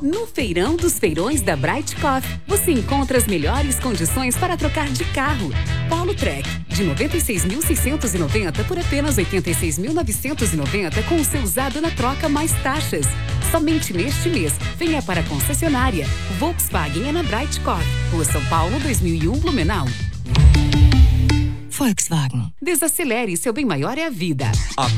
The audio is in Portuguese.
No Feirão dos Feirões da Bright Coffee, você encontra as melhores condições para trocar de carro. Polo Trek, de 96.690 por apenas 86.990 com o seu usado na troca mais taxas. Somente neste mês, venha para a concessionária. Volkswagen é na Bright Coffee, Rua São Paulo, 2001, Blumenau. Volkswagen. Desacelere, seu bem maior é a vida.